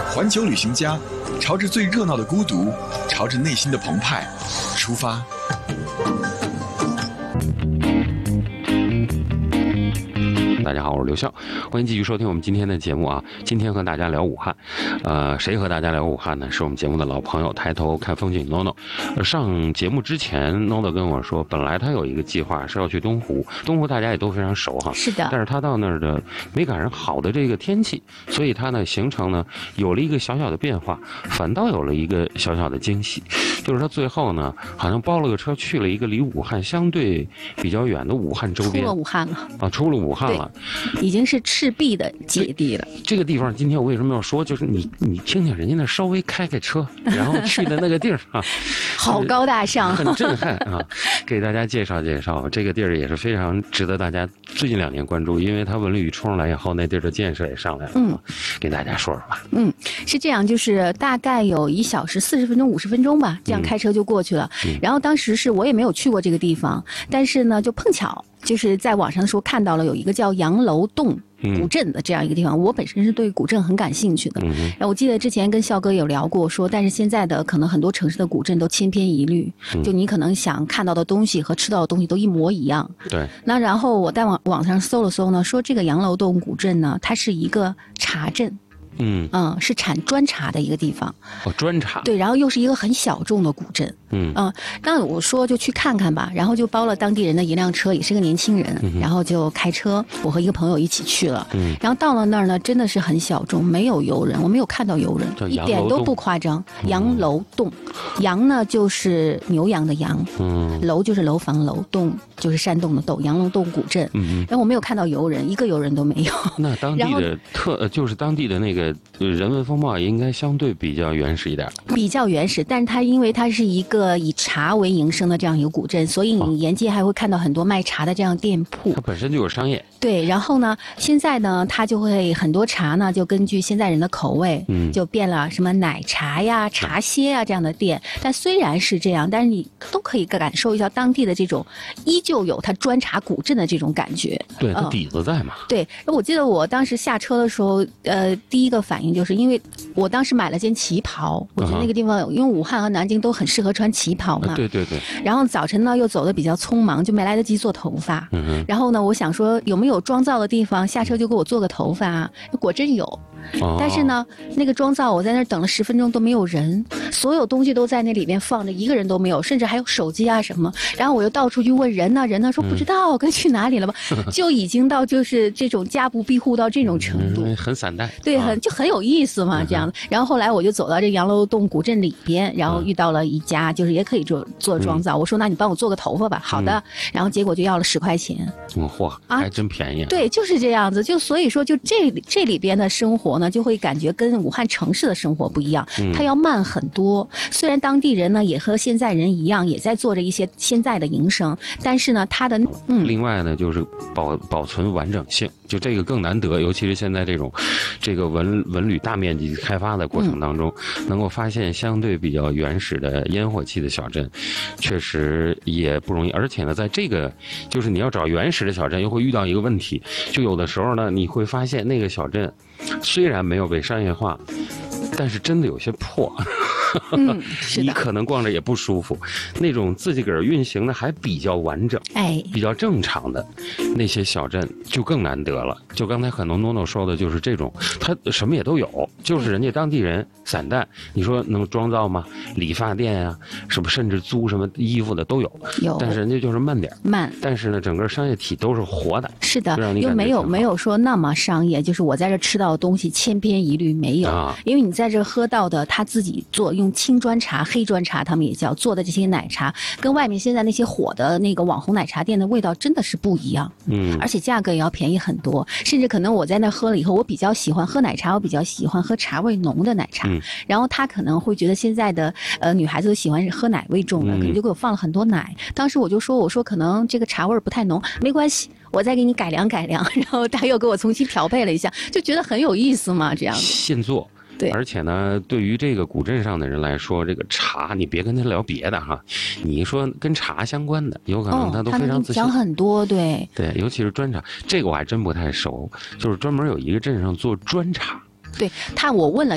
环球旅行家，朝着最热闹的孤独，朝着内心的澎湃出发。 大家好，我是刘笑，欢迎继续收听我们今天的节目啊。今天和大家聊武汉，谁和大家聊武汉呢？是我们节目的老朋友，抬头看风景 NONO。上节目之前 ，NONO 跟我说，本来他有一个计划是要去东湖，东湖大家也都非常熟哈。 是的。 但是他到那儿的没赶上好的这个天气，所以他呢行程呢有了一个小小的变化，反倒有了一个小小的惊喜，就是他最后呢好像包了个车去了一个离武汉相对比较远的武汉周边。 出了武汉了啊， 出了武汉了。 已经是赤壁的姐弟了。 这个地方今天我为什么要说，就是你听听人家那稍微开车，然后去的那个地儿啊， 好高大上， 很震撼啊！给大家介绍介绍，这个地儿也是非常值得大家最近2年关注，因为它文旅冲上来以后，那地儿的建设也上来了。给大家说说吧。 是这样，就是大概有1小时40分钟、50分钟吧，这样开车就过去了。然后当时是我也没有去过这个地方，但是呢，就碰巧就是在网上说看到了有一个叫洋楼洞古镇的这样一个地方，我本身是对古镇很感兴趣的。然后我记得之前跟笑哥有聊过说，但是现在的可能很多城市的古镇都千篇一律，就你可能想看到的东西和吃到的东西都一模一样。 对。 那然后我在网上搜了搜呢，说这个洋楼洞古镇呢，它是一个茶镇。是产砖茶的一个地方。 砖茶。 对，然后又是一个很小众的古镇。那我说就去看看吧，然后就包了当地人的一辆车，也是个年轻人，然后就开车，我和一个朋友一起去了。然后到了那儿呢，真的是很小众，没有游人，我没有看到游人，一点都不夸张。洋楼洞，洋呢就是牛羊的羊，楼就是楼房楼，洞就是山洞的洞，洋楼洞古镇。然后我没有看到游人，一个游人都没有。 那当地的就是当地的那个人文风貌应该相对比较原始一点， 比较原始，但是它因为它是一个以茶为营生的这样一个古镇，所以你沿街还会看到很多卖茶的这样店铺。 它本身就有商业。 对，然后呢，现在呢，它就会很多茶呢，就根据现在人的口味，就变了什么奶茶呀、茶歇啊这样的店。但虽然是这样，但是你都可以感受一下当地的这种依旧有它砖茶古镇的这种感觉。 对，它底子在嘛。 对，我记得我当时下车的时候，第一个反应就是因为我当时买了件旗袍，我觉得那个地方，因为武汉和南京都很适合穿旗袍嘛。 对。 然后早晨呢又走得比较匆忙，就没来得及做头发。然后呢，我想说有没有妆造的地方，下车就给我做个头发啊？果真有。但是呢，那个妆造我在那儿等了10分钟都没有人，所有东西都在那里边放着，一个人都没有，甚至还有手机啊什么。然后我又到处去问人呢，人呢说不知道，该去哪里了吧？就已经到就是这种家不闭户到这种程度， 很散淡。 对，就很有意思嘛，这样。然后后来我就走到这洋楼洞古镇里边，然后遇到了一家就是也可以做妆造，我说那你帮我做个头发吧。好的。然后结果就要了10块钱。 嚯，还真便宜。 对，就是这样子。就所以说，就这里边的生活呢，就会感觉跟武汉城市的生活不一样，它要慢很多。虽然当地人呢也和现在人一样，也在做着一些现在的营生，但是呢，它的另外呢就是保存完整性，就这个更难得，尤其是现在这个文旅大面积开发的过程当中，能够发现相对比较原始的烟火气的小镇，确实也不容易。而且呢，在这个就是你要找原始的小镇，又会遇到一个问题，就有的时候呢，你会发现那个小镇虽然没有被商业化，但是真的有些破。 是的， 你可能逛着也不舒服。那种自己个儿运行的还比较完整，比较正常的那些小镇就更难得了。就刚才可能诺说的就是这种，他什么也都有，就是人家当地人散淡。你说能妆造吗？理发店啊，什么甚至租什么衣服的都有，但是人家就是慢点，但是呢，整个商业体都是活的。 是的，又没有说那么商业，就是我在这吃到的东西千篇一律没有，因为你在这喝到的他自己做用青砖茶、黑砖茶，他们也叫做的这些奶茶，跟外面现在那些火的那个网红奶茶店的味道真的是不一样。而且价格也要便宜很多，甚至可能我在那喝了以后，我比较喜欢喝奶茶，我比较喜欢喝茶味浓的奶茶。然后他可能会觉得现在的女孩子都喜欢喝奶味重的，可能就给我放了很多奶。当时我说可能这个茶味不太浓，没关系，我再给你改良改良。然后他又给我重新调配了一下，就觉得很有意思嘛，这样子。 现做。对，而且呢，对于这个古镇上的人来说，这个茶你别跟他聊别的哈，你说跟茶相关的，有可能他都非常自信。 讲很多，对， 尤其是砖茶，这个我还真不太熟，就是专门有一个镇上做砖茶。 对我问了